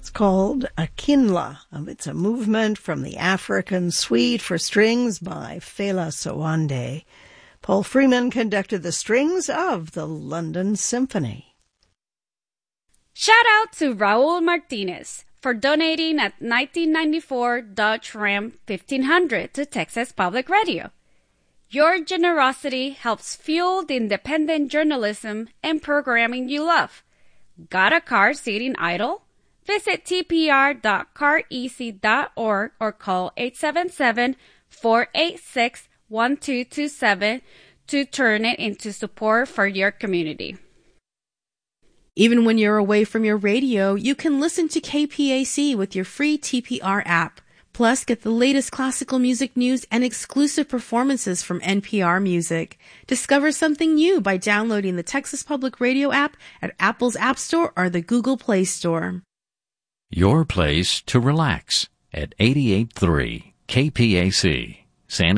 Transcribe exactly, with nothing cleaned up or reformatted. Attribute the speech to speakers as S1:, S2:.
S1: It's called Akinla. It's a movement from the African Suite for Strings by Fela Sowande. Paul Freeman conducted the strings of the London Symphony.
S2: Shout out to Raul Martinez for donating a nineteen ninety-four Dodge Ram fifteen hundred to Texas Public Radio. Your generosity helps fuel the independent journalism and programming you love. Got a car sitting idle? Visit t p r dot car easy dot org or call eight seven seven, four eight six, one two two seven to turn it into support for your community.
S3: Even when you're away from your radio, you can listen to K P A C with your free T P R app. Plus, get the latest classical music news and exclusive performances from N P R Music. Discover something new by downloading the Texas Public Radio app at Apple's App Store or the Google Play Store.
S4: Your place to relax at eighty-eight point three K P A C, San